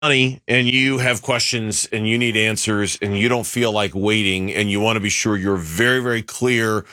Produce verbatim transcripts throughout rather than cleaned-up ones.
money and you have questions and you need answers and you don't feel like waiting and you want to be sure you're very, very clear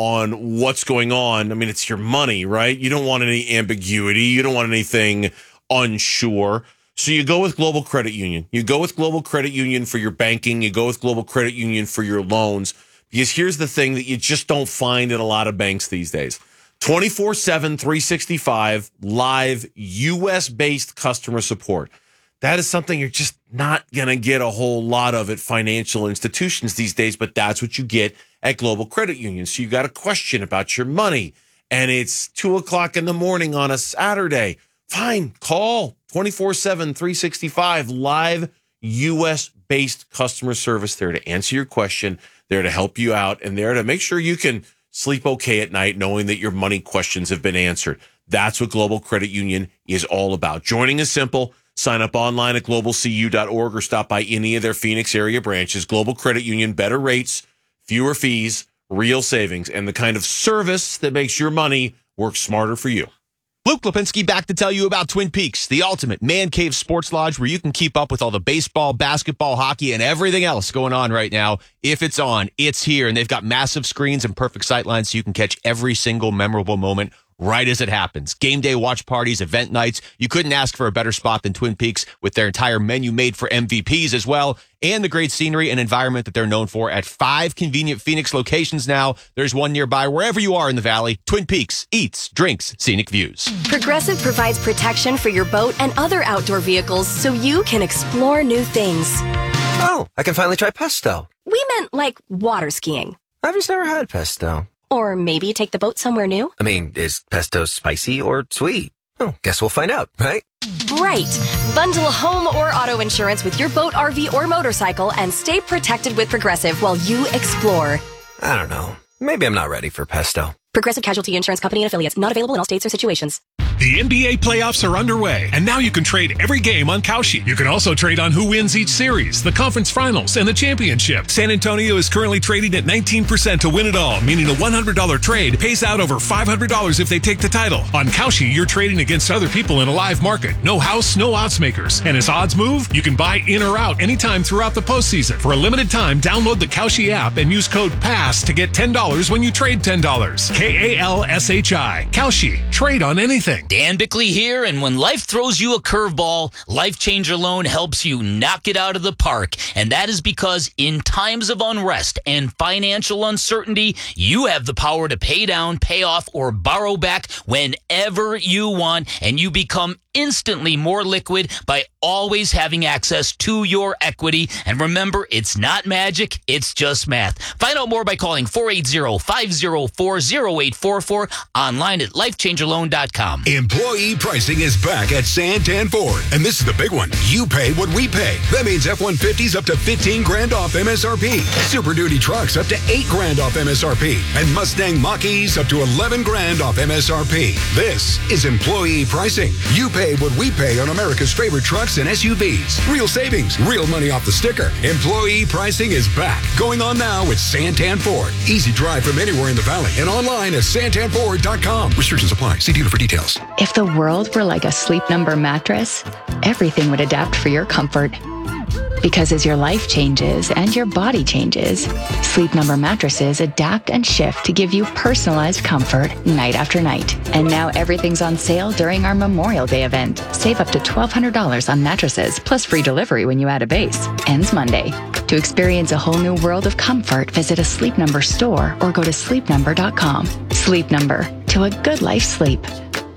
on what's going on. I mean, it's your money, right? You don't want any ambiguity. You don't want anything unsure. So you go with Global Credit Union. You go with Global Credit Union for your banking. You go with Global Credit Union for your loans. Because here's the thing that you just don't find in a lot of banks these days. twenty-four seven, three sixty-five live U S-based customer support. That is something you're just not going to get a whole lot of at financial institutions these days, but that's what you get at Global Credit Union. So you got a question about your money and it's two o'clock in the morning on a Saturday. Fine, call twenty-four seven, three sixty-five live U S-based customer service there to answer your question, there to help you out, and there to make sure you can sleep okay at night knowing that your money questions have been answered. That's what Global Credit Union is all about. Joining is simple. Sign up online at global c u dot org or stop by any of their Phoenix area branches. Global Credit Union, better rates, fewer fees, real savings, and the kind of service that makes your money work smarter for you. Luke Lipinski back to tell you about Twin Peaks, the ultimate man cave sports lodge where you can keep up with all the baseball, basketball, hockey, and everything else going on right now. If it's on, it's here. And they've got massive screens and perfect sightlines so you can catch every single memorable moment right as it happens. Game day watch parties, event nights. You couldn't ask for a better spot than Twin Peaks with their entire menu made for M V Ps as well, and the great scenery and environment that they're known for at five convenient Phoenix locations now. There's one nearby wherever you are in the valley. Twin Peaks, eats, drinks, scenic views. Progressive provides protection for your boat and other outdoor vehicles so you can explore new things. Oh, I can finally try pesto. We meant like water skiing. I've just never had pesto. Or maybe take the boat somewhere new. I mean, is pesto spicy or sweet? Oh, guess we'll find out, right? Right. Bundle home or auto insurance with your boat, R V, or motorcycle and stay protected with Progressive while you explore. I don't know. Maybe I'm not ready for pesto. Progressive Casualty Insurance Company and Affiliates. Not available in all states or situations. The N B A playoffs are underway, and now you can trade every game on Kalshi. You can also trade on who wins each series, the conference finals, and the championship. San Antonio is currently trading at nineteen percent to win it all, meaning a one hundred dollars trade pays out over five hundred dollars if they take the title. On Kalshi, you're trading against other people in a live market. No house, no odds makers. And as odds move, you can buy in or out anytime throughout the postseason. For a limited time, download the Kalshi app and use code PASS to get ten dollars when you trade ten dollars. K A L S H I. Kalshi. Trade on anything. Dan Bickley here, and when life throws you a curveball, Life Changer Loan helps you knock it out of the park. And that is because in times of unrest and financial uncertainty, you have the power to pay down, pay off, or borrow back whenever you want, and you become instantly more liquid by always having access to your equity. And remember, it's not magic, it's just math. Find out more by calling four eight zero, five zero four, zero eight four four, online at life changer loan dot com. Employee pricing is back at Santan Ford, and this is the big one. You pay what we pay. That means F one fifties up to fifteen grand off M S R P, Super Duty trucks up to eight grand off M S R P, and Mustang Mach-E's up to eleven grand off M S R P. This is employee pricing. You pay what we pay on America's favorite trucks and S U Vs. Real savings, real money off the sticker. Employee pricing is back. Going on now with Santan Ford. Easy drive from anywhere in the valley and online at santan ford dot com. Restrictions apply. See dealer for details. If the world were like a Sleep Number mattress, everything would adapt for your comfort. Because as your life changes and your body changes, Sleep Number mattresses adapt and shift to give you personalized comfort night after night. And now everything's on sale during our Memorial Day event. Save up to twelve hundred dollars on mattresses, plus free delivery when you add a base. Ends Monday. To experience a whole new world of comfort, visit a Sleep Number store or go to sleep number dot com. Sleep Number. To a good life sleep.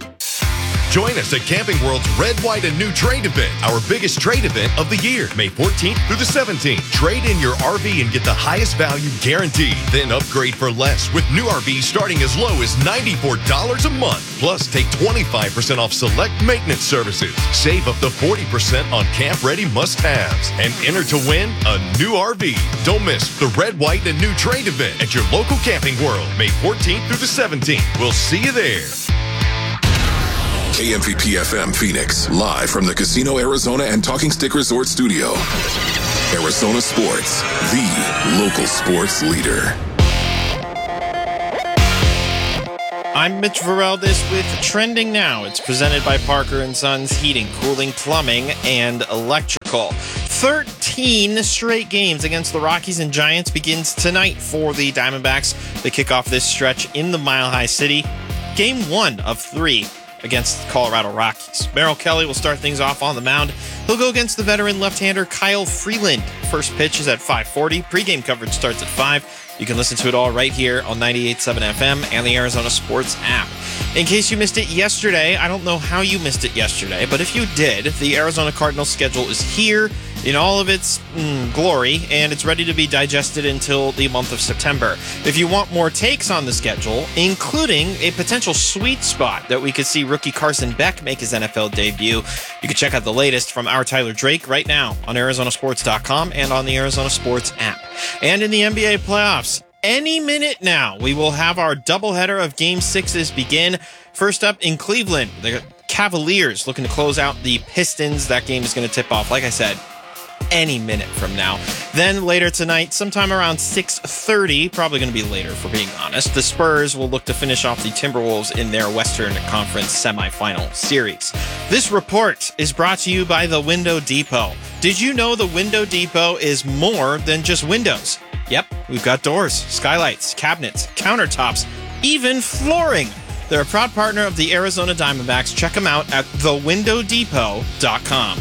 Join us at Camping World's Red, White, and New Trade event, our biggest trade event of the year, May fourteenth through the seventeenth. Trade in your R V and get the highest value guaranteed. Then upgrade for less with new R Vs starting as low as ninety-four dollars a month. Plus, take twenty-five percent off select maintenance services. Save up to forty percent on camp-ready must-haves. And enter to win a new R V. Don't miss the Red, White, and New Trade event at your local Camping World, May fourteenth through the seventeenth. We'll see you there. K M V P F M Phoenix, live from the Casino Arizona and Talking Stick Resort Studio. Arizona Sports, the local sports leader. I'm Mitch Vareldes with Trending Now. It's presented by Parker and Sons Heating, Cooling, Plumbing, and Electrical. thirteen straight games against the Rockies and Giants begins tonight for the Diamondbacks. They kick off this stretch in the Mile High City. Game one of three against the Colorado Rockies. Merrill Kelly will start things off on the mound. He'll go against the veteran left-hander Kyle Freeland. First pitch is at five forty. Pre-game coverage starts at five. You can listen to it all right here on ninety-eight point seven F M and the Arizona Sports app. In case you missed it yesterday, I don't know how you missed it yesterday, but if you did, the Arizona Cardinals schedule is here in all of its mm, glory, and it's ready to be digested until the month of September. If you want more takes on the schedule, including a potential sweet spot that we could see rookie Carson Beck make his N F L debut, you can check out the latest from our Tyler Drake right now on Arizona Sports dot com and on the Arizona Sports app. And in the N B A playoffs, any minute now, we will have our doubleheader of Game Sixes begin. First up in Cleveland, the Cavaliers looking to close out the Pistons. That game is going to tip off, like I said, any minute from now. Then later tonight, sometime around six thirty, probably going to be later for being honest, the Spurs will look to finish off the Timberwolves in their Western Conference semifinal series. This report is brought to you by the Window Depot. Did you know the Window Depot is more than just windows? Yep, we've got doors, skylights, cabinets, countertops, even flooring. They're a proud partner of the Arizona Diamondbacks. Check them out at the window depot dot com.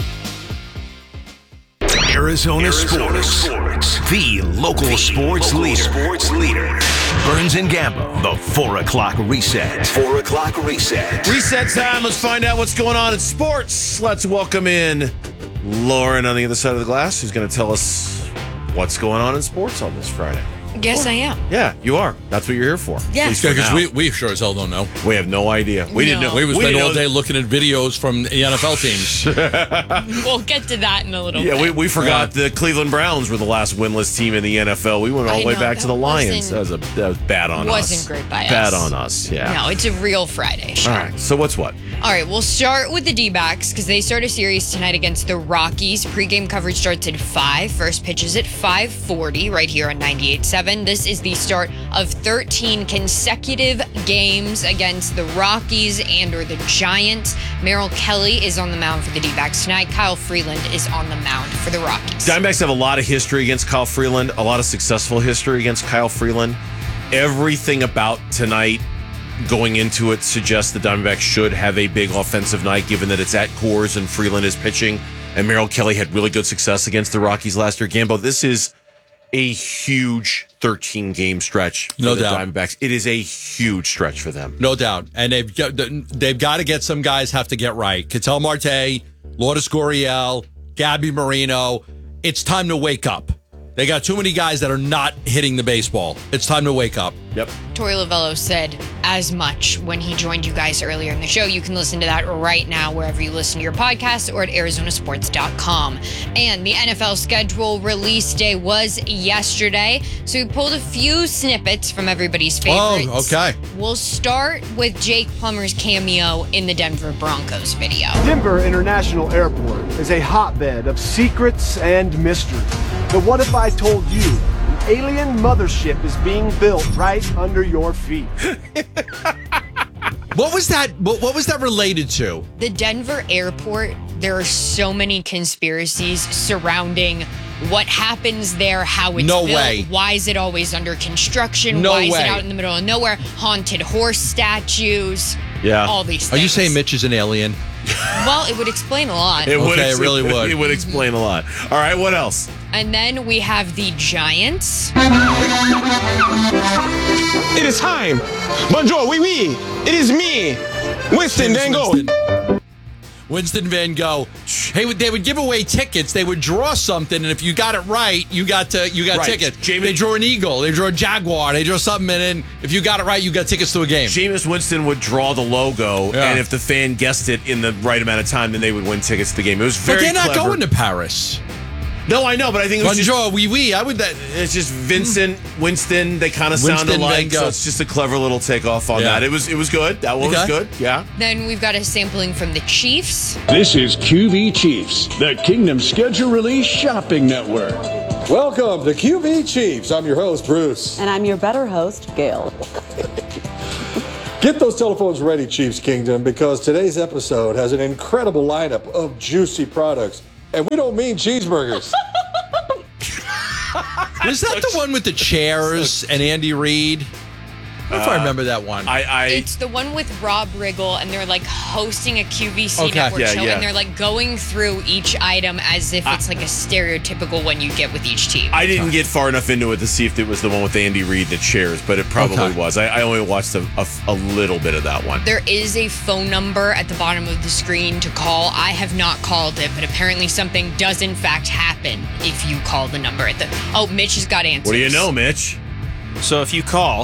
Arizona, Arizona Sports. Sports, the local, the sports, local leader. sports leader. Burns and Gambo, the four o'clock reset. Four o'clock reset. Reset time. Let's find out what's going on in sports. Let's welcome in Lauren on the other side of the glass, who's going to tell us what's going on in sports on this Friday. Yes, I am. Yeah, you are. That's what you're here for. Yeah, because we, we sure as hell don't know. We have no idea. We No. didn't know. We would we spend didn't all know day looking at videos from the N F L teams. We'll get to that in a little Yeah, bit. we, we forgot the Cleveland Browns were the last winless team in the N F L. We went all I the way know, back that to the Lions. wasn't- That was a that was bad on us. wasn't great by us. Bad on us. Yeah. No, it's a real Friday show. All right. So what's what? All right, we'll start with the D-backs because they start a series tonight against the Rockies. Pre-game coverage starts at five. First pitch is at five forty right here on ninety-eight point seven. This is the start of thirteen consecutive games against the Rockies and or the Giants. Merrill Kelly is on the mound for the D-backs tonight. Kyle Freeland is on the mound for the Rockies. Diamondbacks have a lot of history against Kyle Freeland, a lot of successful history against Kyle Freeland. Everything about tonight going into it suggests the Diamondbacks should have a big offensive night, given that it's at Coors and Freeland is pitching. And Merrill Kelly had really good success against the Rockies last year. Gambo, this is a huge thirteen-game stretch for No the doubt. Diamondbacks. It is a huge stretch for them. No doubt. And they've got, they've got to get some guys have to get right. Ketel Marte, Lourdes Gurriel, Gabby Marino. It's time to wake up. They got too many guys that are not hitting the baseball. It's time to wake up. Yep. Torey Lovello said as much when he joined you guys earlier in the show. You can listen to that right now wherever you listen to your podcast or at Arizona Sports dot com. And the N F L schedule release day was yesterday, so we pulled a few snippets from everybody's favorites. Oh, okay. We'll start with Jake Plummer's cameo in the Denver Broncos video. Denver International Airport is a hotbed of secrets and mystery. But what if I told you an alien mothership is being built right under your feet? What was that? What, what was that related to? The Denver airport, there are so many conspiracies surrounding what happens there, how it's No built, way. why is it always under construction, No why is way. it out in the middle of nowhere, haunted horse statues, Yeah. all these Are things. you saying Mitch is an alien? Well, it would explain a lot. It would Okay, ex- it really would. It would explain a lot. All right, what else? And then we have the Giants. It is time. Bonjour, oui, oui. It is me, Winston Van Gogh. Winston. Winston Van Gogh. Hey, they would give away tickets. They would draw something, and if you got it right, you got to you got Right. tickets. Jameis- They draw an eagle. They draw a jaguar. They draw something, and then if you got it right, you got tickets to a game. Jameis Winston would draw the logo, Yeah. and if the fan guessed it in the right amount of time, then they would win tickets to the game. It was But very they're not clever. going to Paris. No, I know, but I think it was Bonjour, just, oui, oui. I would that. it's just Vincent, Winston. They kind of sound Winston alike, Van Gogh. so it's just a clever little takeoff on Yeah. that. It was it was good. That one was Okay. good. Yeah. Then we've got a sampling from the Chiefs. This is Q V Chiefs, the Kingdom Schedule Release Shopping Network. Welcome to Q V Chiefs. I'm your host, Bruce. And I'm your better host, Gail. Get those telephones ready, Chiefs Kingdom, because today's episode has an incredible lineup of juicy products. And we don't mean cheeseburgers. Was that the one with the chairs and Andy Reid? I don't know if I remember that one. I, I It's the one with Rob Riggle, and they're like hosting a Q V C Okay. network Yeah, show, yeah. and they're like going through each item as if it's like a stereotypical one you get with each team. I didn't get far enough into it to see if it was the one with Andy Reid that shares, but it probably Okay. was. I, I only watched a, a, a little bit of that one. There is a phone number at the bottom of the screen to call. I have not called it, but apparently something does in fact happen if you call the number at the. Oh, Mitch has got answers. What do you know, Mitch? So if you call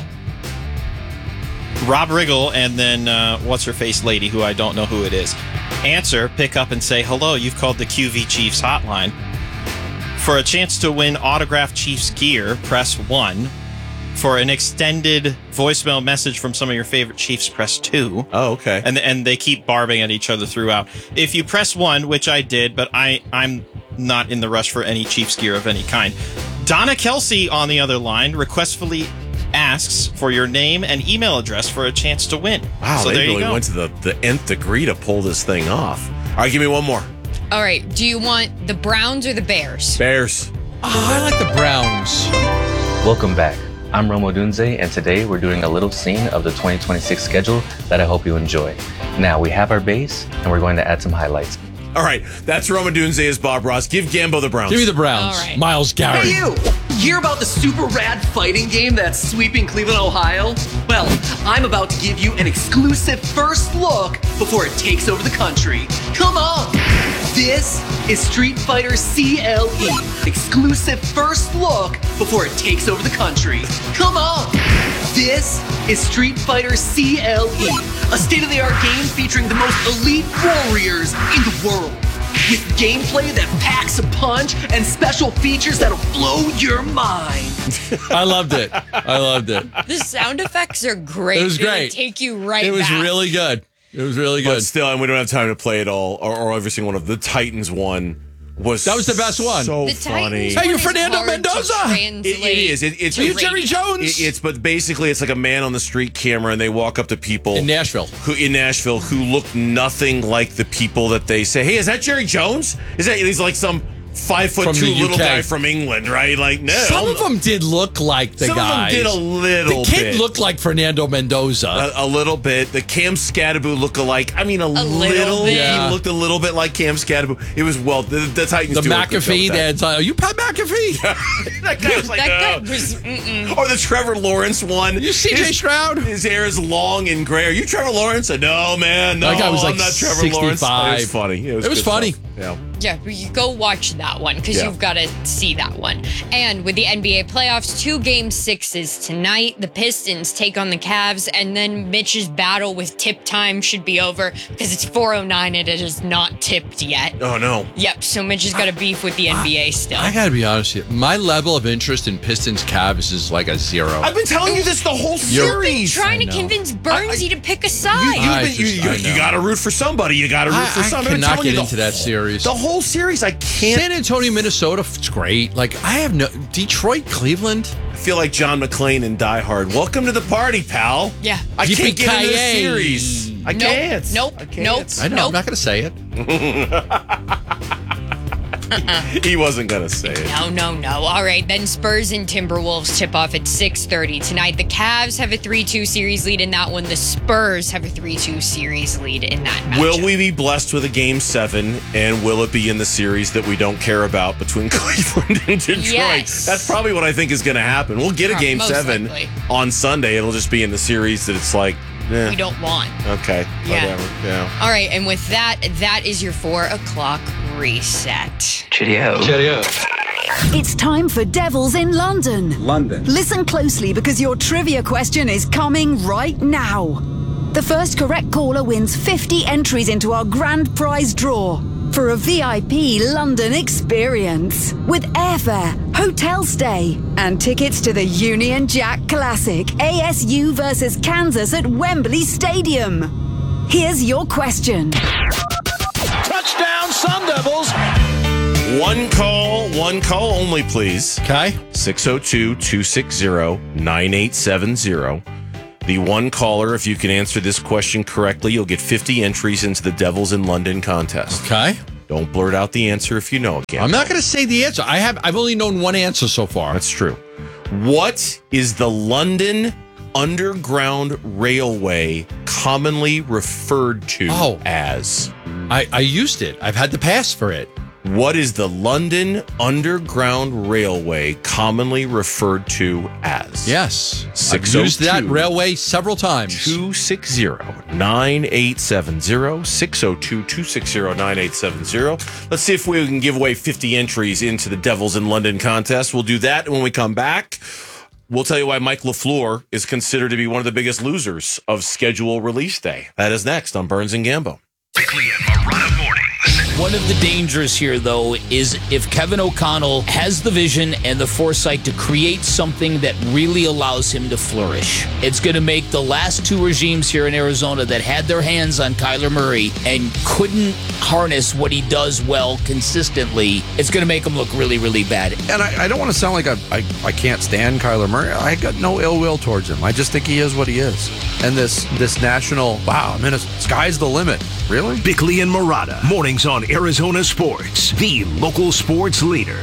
Rob Riggle and then uh, what's her face lady, who I don't know who it is, answer, pick up and say, hello, you've called the Q V Chiefs hotline. For a chance to win autographed Chiefs gear, press one. For an extended voicemail message from some of your favorite Chiefs, press two. Oh, okay. And and they keep barbing at each other throughout. If you press one, which I did, but I, I'm not in the rush for any Chiefs gear of any kind. Donna Kelsey on the other line requestfully asks for your name and email address for a chance to win. Wow, so they there you really go. went to the, the nth degree to pull this thing off. All right, give me one more. All right, do you want the Browns or the Bears? Bears. Oh, I like the Browns. Welcome back. I'm Romo Dunze, and today we're doing a little scene of the twenty twenty-six schedule that I hope you enjoy. Now, we have our base, and we're going to add some highlights. All right, that's Roman Dunze as Bob Ross. Give Gambo the Browns. Give me the Browns. All right. Miles Garrett. Hey, you! Hear about the super rad fighting game that's sweeping Cleveland, Ohio? Well, I'm about to give you an exclusive first look before it takes over the country. Come on! This is Street Fighter C L E. Exclusive first look before it takes over the country. Come on! This is Street Fighter C L E, a state-of-the-art game featuring the most elite warriors in the world. With gameplay that packs a punch and special features that'll blow your mind. I loved it. I loved it. The sound effects are great. It was They great. take you right It was back. really good. It was really But good. still, and we don't have time to play it all, or, or every single one of the Titans one was That was the best one. So The funny. Titans Hey, you're one is Fernando hard to Mendoza. It, it translate is. It, it's Are you to Jerry radio. Jones? It, it's but basically it's like a man on the street camera, and they walk up to people in Nashville. who in Nashville who look nothing like the people that they say. Hey, is that Jerry Jones? Is that? He's like some five foot From two the U K. little guy from England, right? Like no. Some of them did look like the Some guys. of them did a little The kid bit. looked like Fernando Mendoza. A, a little bit. The Cam Scadaboo look-alike. I mean, a, little little. bit. Yeah. He looked a little bit like Cam Scadaboo. It was well. The, the Titans. the do a good job McAfee. with that. That's uh, are you Pat McAfee? That guy was like, That guy "Oh." was. Mm-mm. Or the Trevor Lawrence one. You C J His- Stroud? His hair is long and gray. Are you Trevor Lawrence? I, no, man. No, That guy was like I'm not Trevor Lawrence. sixty-five. It was funny. It was, It was good funny. stuff. Yeah. Yeah, but you go watch that one because Yeah. you've got to see that one. And with the N B A playoffs, two game sixes tonight. The Pistons take on the Cavs, and then Mitch's battle with tip time should be over because it's four oh nine and it is not tipped yet. Oh no. Yep, so Mitch has got a beef with the N B A still. I gotta be honest with you. My level of interest in Pistons Cavs is like a zero. I've been telling you this the whole You're- series. Trying to I know. convince Burnsy to pick a side. You, you've I been, you, just- you, I you know. got to root for somebody. You got to root I, for I somebody. I'm cannot telling you get the into that whole- series. The whole series, I can't. San Antonio, Minnesota, it's great. Like I have no Detroit, Cleveland. I feel like John McClane in Die Hard. Welcome to the party, pal. Yeah. I can't get into the Yippee-ki-yay. series. I Nope, can't. nope, I can't. nope. I know. Nope. I'm not gonna say it. He wasn't gonna say it. No, no, no. All right, then Spurs and Timberwolves tip off at six thirty tonight. The Cavs have a three two series lead in that one. The Spurs have a three two series lead in that matchup. Will we be blessed with a game seven, and will it be in the series that we don't care about between Cleveland and Detroit? Yes. That's probably what I think is going to happen. We'll get a Uh, game most seven likely. on Sunday. It'll just be in the series that it's like, eh, We don't want. okay, Yeah. whatever. Yeah. All right, and with that, that is your four o'clock reset. Cheerio. Cheerio. It's time for Devils in London. London. Listen closely because your trivia question is coming right now. The first correct caller wins fifty entries into our grand prize draw for a V I P London experience with airfare, hotel stay, and tickets to the Union Jack Classic A S U versus Kansas at Wembley Stadium. Here's your question. Touchdown, Sun Devils. One call, one call only, please. Okay. six oh two, two six zero, nine eight seven zero. The one caller, if you can answer this question correctly, you'll get fifty entries into the Devils in London contest. Okay. Don't blurt out the answer if you know it, Gambo. I'm not going to say the answer. I have, I've only known one answer so far. That's true. What is the London Underground Railway commonly referred to Oh. as? I, I used it. I've had the pass for it. What is the London Underground Railway commonly referred to as? Yes. I've used that railway several times. two six zero, nine eight seven zero, six oh two, two six zero, nine eight seven zero. Let's see if we can give away fifty entries into the Devils in London contest. We'll do that when we come back. We'll tell you why Mike LaFleur is considered to be one of the biggest losers of schedule release day. That is next on Burns and Gambo. Bickley and Marotta mornings. One of the dangers here, though, is if Kevin O'Connell has the vision and the foresight to create something that really allows him to flourish. It's going to make the last two regimes here in Arizona that had their hands on Kyler Murray and couldn't harness what he does well consistently, it's going to make him look really, really bad. And I, I don't want to sound like I, I, I can't stand Kyler Murray. I got no ill will towards him. I just think he is what he is. And this this national, wow, I mean, it's, sky's the limit. Really? Bickley and Marotta, mornings on Arizona Sports, the local sports leader.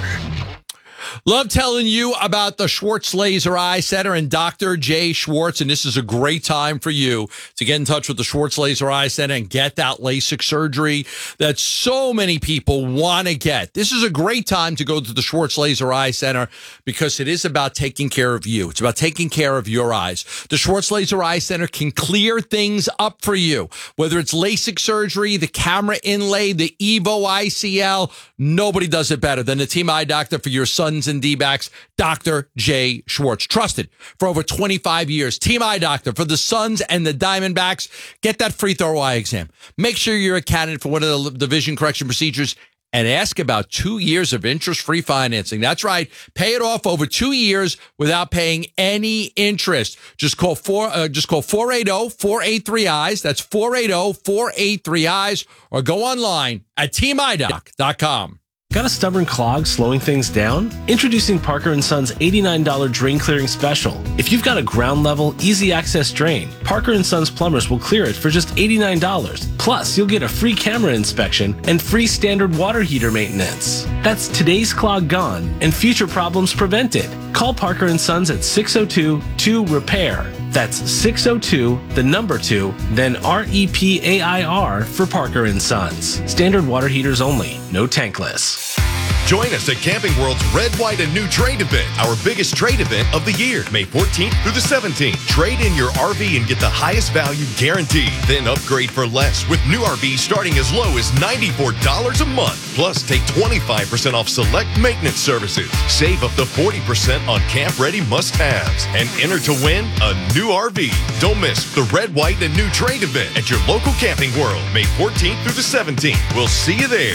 Love telling you about the Schwartz Laser Eye Center and Doctor Jay Schwartz, and this is a great time for you to get in touch with the Schwartz Laser Eye Center and get that LASIK surgery that so many people want to get. This is a great time to go to the Schwartz Laser Eye Center because it is about taking care of you. It's about taking care of your eyes. The Schwartz Laser Eye Center can clear things up for you, whether it's LASIK surgery, the camera inlay, the Evo I C L. Nobody does it better than the team eye doctor for your sons and D-backs, Doctor Jay Schwartz. Trusted for over twenty-five years. Team eye doctor for the Suns and the Diamondbacks. Get that free thorough eye exam. Make sure you're a candidate for one of the, the vision correction procedures and ask about two years of interest-free financing. That's right. Pay it off over two years without paying any interest. Just call four. Uh, just call four eight zero, four eight three, eyes. That's four eight zero, four eight three, eyes. Or go online at team eye doc dot com. Got a stubborn clog slowing things down? Introducing Parker and Son's eighty-nine dollars drain clearing special. If you've got a ground level, easy access drain, Parker and Son's plumbers will clear it for just eighty-nine dollars. Plus, you'll get a free camera inspection and free standard water heater maintenance. That's today's clog gone and future problems prevented. Call Parker and Sons at six oh two, two, repair. That's six oh two, the number two, then R E P A I R for Parker and Sons. Standard water heaters only, no tankless. Join us at Camping World's Red, White, and New Trade event, our biggest trade event of the year, May fourteenth through the seventeenth. Trade in your R V and get the highest value guaranteed. Then upgrade for less with new R Vs starting as low as ninety-four dollars a month. Plus, take twenty-five percent off select maintenance services. Save up to forty percent on camp-ready must-haves. And enter to win a new R V. Don't miss the Red, White, and New Trade event at your local Camping World, May fourteenth through the seventeenth. We'll see you there.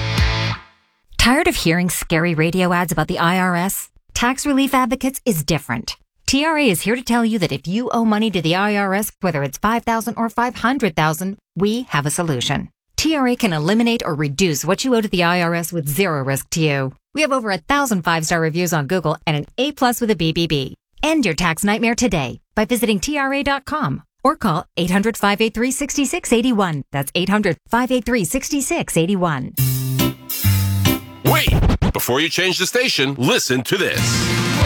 Tired of hearing scary radio ads about the I R S? Tax Relief Advocates is different. T R A is here to tell you that if you owe money to the I R S, whether it's five thousand dollars or five hundred thousand dollars, we have a solution. T R A can eliminate or reduce what you owe to the I R S with zero risk to you. We have over a thousand five-star reviews on Google and an A plus with a B B B. End your tax nightmare today by visiting T R A dot com or call eight hundred, five eight three, six six eight one. That's eight hundred, five eight three, six six eight one. Wait! Before you change the station, listen to this.